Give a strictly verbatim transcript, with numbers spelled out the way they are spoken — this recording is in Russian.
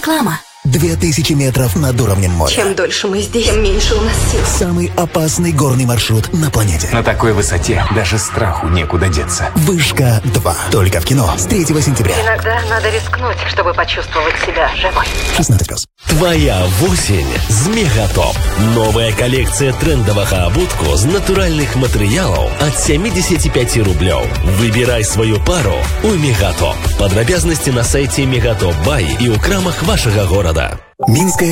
Реклама. Две тысячи метров над уровнем моря. Чем дольше мы здесь, тем меньше у нас сил. Самый опасный горный маршрут на планете. На такой высоте даже страху некуда деться. Вышка два. Только в кино с третьего сентября. Иногда надо рискнуть, чтобы почувствовать себя живой. шестнадцать плюс. Твоя осень з Мегатоп. Новая коллекция трендового абутку з натуральных материалов от семьдесят пять рублей. Выбирай свою пару у Мегатоп. Подробности на сайте Мегатоп Бай и у крамах вашего города. Минская